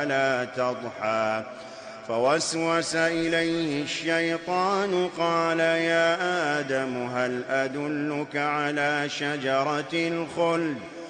ولا تضحى فوسوس إليه الشيطان قال يا آدم هل أدلك على شجرة الخلد